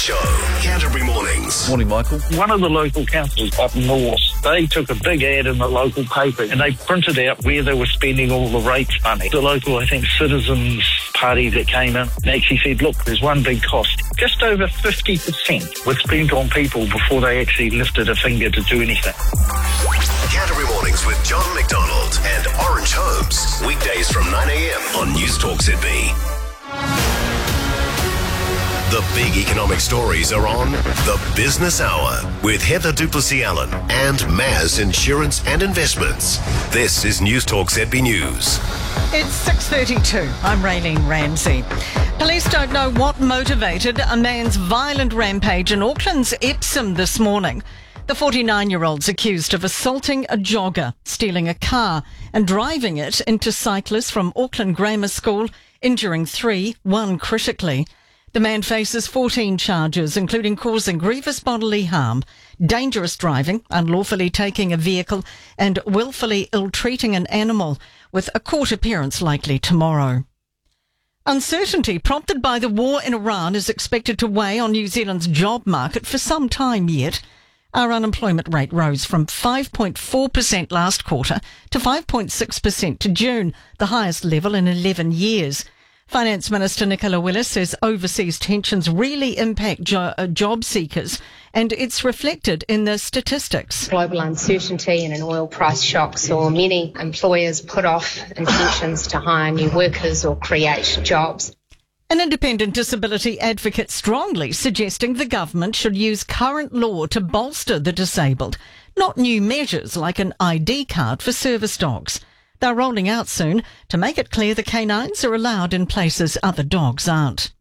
Show, Canterbury Mornings. Morning, Michael. One of the local councils up north, they took a big ad in the local paper and they printed out where they were spending all the rates money. The local, I think, Citizens Party that came in and actually said, look, there's one big cost. Just over 50% was spent on people before they actually lifted a finger to do anything. Canterbury Mornings with John McDonald and Orange Holmes. Weekdays from 9 a.m. on News Talk ZB. The big economic stories are on The Business Hour with Heather Duplessis-Allen and Maz Insurance and Investments. This is News Talk ZB News. It's 6:32. I'm Raylene Ramsey. Police don't know what motivated a man's violent rampage in Auckland's Epsom this morning. The 49-year-old's accused of assaulting a jogger, stealing a car and driving it into cyclists from Auckland Grammar School, injuring 3, 1 critically. The man faces 14 charges, including causing grievous bodily harm, dangerous driving, unlawfully taking a vehicle, and willfully ill-treating an animal, with a court appearance likely tomorrow. Uncertainty prompted by the war in Iran is expected to weigh on New Zealand's job market for some time yet. Our unemployment rate rose from 5.4% last quarter to 5.6% to June, the highest level in 11 years. Finance Minister Nicola Willis says overseas tensions really impact job seekers, and it's reflected in the statistics. Global uncertainty and an oil price shock saw many employers put off intentions to hire new workers or create jobs. An independent disability advocate strongly suggesting the government should use current law to bolster the disabled, not new measures like an ID card for service dogs. They're rolling out soon to make it clear the canines are allowed in places other dogs aren't.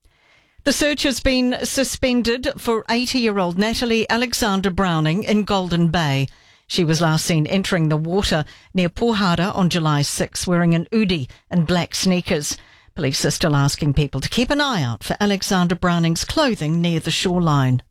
The search has been suspended for 80-year-old Natalie Alexander Browning in Golden Bay. She was last seen entering the water near Pohara on July 6 wearing an hoodie and black sneakers. Police are still asking people to keep an eye out for Alexander Browning's clothing near the shoreline.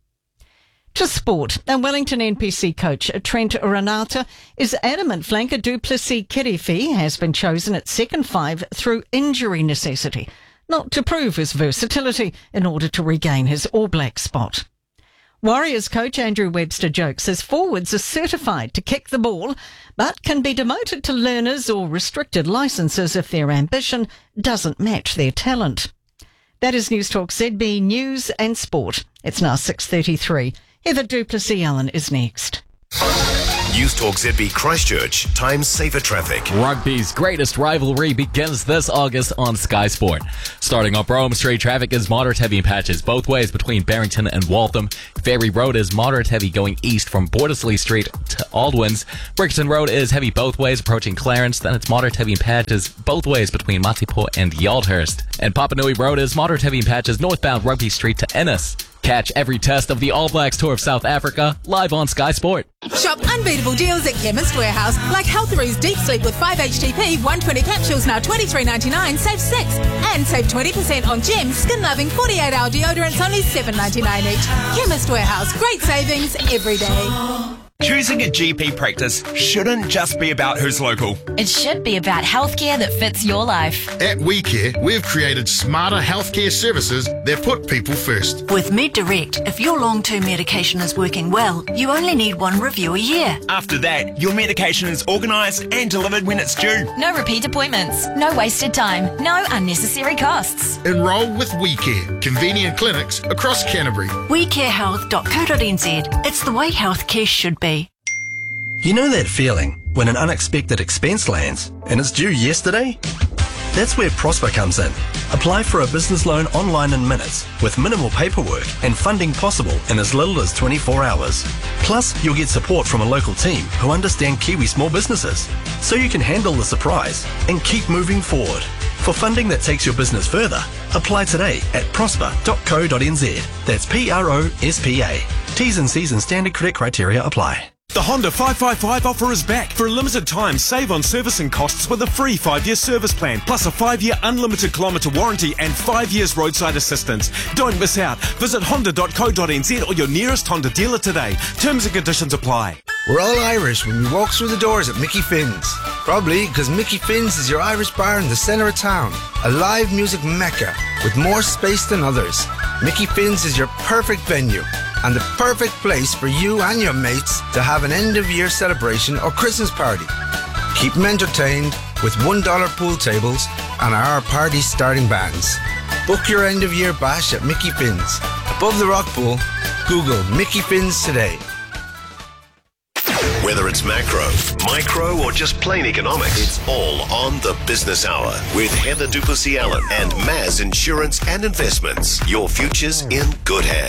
To sport, and Wellington NPC coach Trent Ranata is adamant flanker Du Plessis-Kirifi has been chosen at second five through injury necessity, not to prove his versatility in order to regain his All Black spot. Warriors coach Andrew Webster Joke says forwards are certified to kick the ball, but can be demoted to learners or restricted licences if their ambition doesn't match their talent. That is News Talk ZB News and Sport. It's now 6:33. Heather Duplessis-Allen is next. News Talk ZB Christchurch, time saver traffic. Rugby's greatest rivalry begins this August on Sky Sport. Starting up Rome Street, traffic is moderate heavy in patches both ways between Barrington and Waltham. Ferry Road is moderate heavy going east from Bordesley Street to Aldwins. Brixton Road is heavy both ways approaching Clarence. Then it's moderate heavy in patches both ways between Matipo and Yaldhurst. And Papanui Road is moderate heavy in patches northbound Rugby Street to Ennis. Catch every test of the All Blacks Tour of South Africa live on Sky Sport. Shop unbeatable deals at Chemist Warehouse, like Healtharoos Deep Sleep with 5 HTP, 120 capsules now $23.99, save 6. And save 20% on Gem Skin Loving 48-hour deodorants, only $7.99 each. Chemist Warehouse, great savings every day. Choosing a GP practice shouldn't just be about who's local. It should be about healthcare that fits your life. At WeCare, we've created smarter healthcare services that put people first. With MedDirect, if your long-term medication is working well, you only need one review a year. After that, your medication is organised and delivered when it's due. No repeat appointments, no wasted time, no unnecessary costs. Enrol with WeCare, convenient clinics across Canterbury. WeCareHealth.co.nz. It's the way healthcare should be. You know that feeling when an unexpected expense lands and it's due yesterday? That's where Prosper comes in. Apply for a business loan online in minutes with minimal paperwork and funding possible in as little as 24 hours. Plus, you'll get support from a local team who understand Kiwi small businesses, so you can handle the surprise and keep moving forward. For funding that takes your business further, apply today at prosper.co.nz. That's PROSPA. T's and C's and standard credit criteria apply. The Honda 555 offer is back. For a limited time, save on servicing costs with a free 5-year service plan, plus a 5-year unlimited kilometre warranty and 5 years roadside assistance. Don't miss out. Visit honda.co.nz or your nearest Honda dealer today. Terms and conditions apply. We're all Irish when we walk through the doors at Mickey Finn's. Probably because Mickey Finn's is your Irish bar in the centre of town. A live music mecca with more space than others. Mickey Finn's is your perfect venue and the perfect place for you and your mates to have an end-of-year celebration or Christmas party. Keep them entertained with $1 pool tables and our party-starting bands. Book your end-of-year bash at Mickey Finn's. Above the rock pool, Google Mickey Finn's today. Whether it's macro, micro, or just plain economics, it's all on the Business Hour with Heather Duplessis-Allen and Maz Insurance and Investments. Your future's in good hands.